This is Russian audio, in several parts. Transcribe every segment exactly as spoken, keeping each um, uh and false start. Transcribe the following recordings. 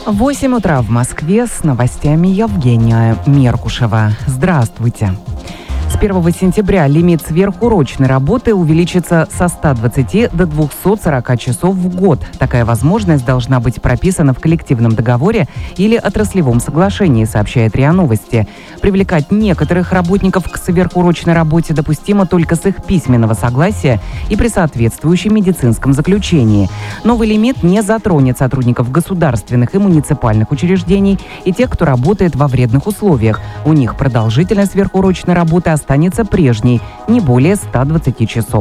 восемь утра в Москве, с новостями Евгения Меркушева. Здравствуйте. С первого сентября лимит сверхурочной работы увеличится со ста двадцати до двухсот сорока часов в год. Такая возможность должна быть прописана в коллективном договоре или отраслевом соглашении, сообщает РИА Новости. Привлекать некоторых работников к сверхурочной работе допустимо только с их письменного согласия и при соответствующем медицинском заключении. Новый лимит не затронет сотрудников государственных и муниципальных учреждений и тех, кто работает во вредных условиях. У них продолжительность сверхурочной работы останется прежней, не более ста двадцати часов.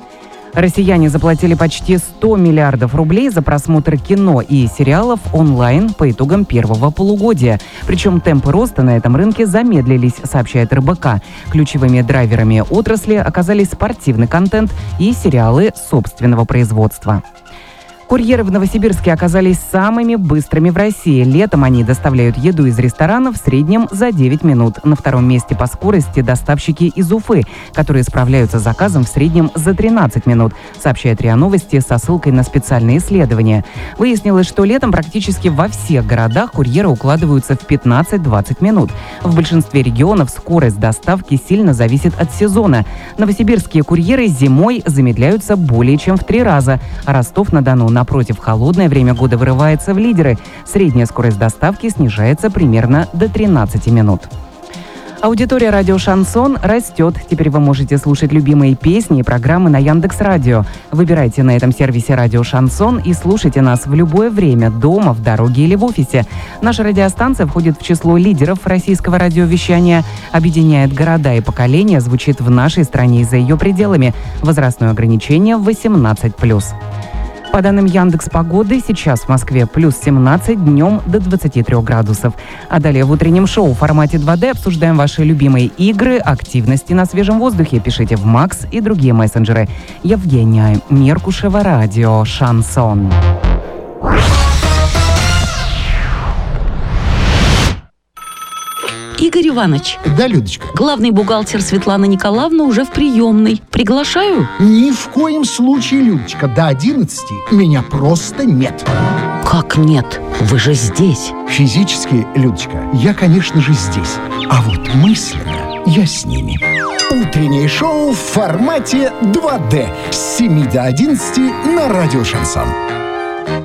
Россияне заплатили почти сто миллиардов рублей за просмотр кино и сериалов онлайн по итогам первого полугодия. Причем темпы роста на этом рынке замедлились, сообщает эр бэ ка. Ключевыми драйверами отрасли оказались спортивный контент и сериалы собственного производства. Курьеры в Новосибирске оказались самыми быстрыми в России. Летом они доставляют еду из ресторанов в среднем за девять минут. На втором месте по скорости доставщики из Уфы, которые справляются с заказом в среднем за тринадцать минут, сообщает РИА Новости со ссылкой на специальные исследования. Выяснилось, что летом практически во всех городах курьеры укладываются в пятнадцать-двадцать минут. В большинстве регионов скорость доставки сильно зависит от сезона. Новосибирские курьеры зимой замедляются более чем в три раза, а Ростов-на-Дону, напротив, холодное время года вырывается в лидеры. Средняя скорость доставки снижается примерно до тринадцати минут. Аудитория радио «Шансон» растет. Теперь вы можете слушать любимые песни и программы на Яндекс.Радио. Выбирайте на этом сервисе радио «Шансон» и слушайте нас в любое время, дома, в дороге или в офисе. Наша радиостанция входит в число лидеров российского радиовещания, объединяет города и поколения, звучит в нашей стране и за ее пределами. Возрастное ограничение восемнадцать плюс. По данным Яндекс.Погоды, сейчас в Москве плюс семнадцать, днем до двадцати трёх градусов. А далее в утреннем шоу в формате два дэ обсуждаем ваши любимые игры, активности на свежем воздухе. Пишите в Макс и другие мессенджеры. Евгения Меркушева, радио «Шансон». Игорь Иванович. Да, Людочка. Главный бухгалтер Светлана Николаевна уже в приемной. Приглашаю? Ни в коем случае, Людочка. До одиннадцати меня просто нет. Как нет? Вы же здесь. Физически, Людочка, я, конечно же, здесь. А вот мысленно я с ними. Утреннее шоу в формате два дэ с семи до одиннадцати на радио «Шансон».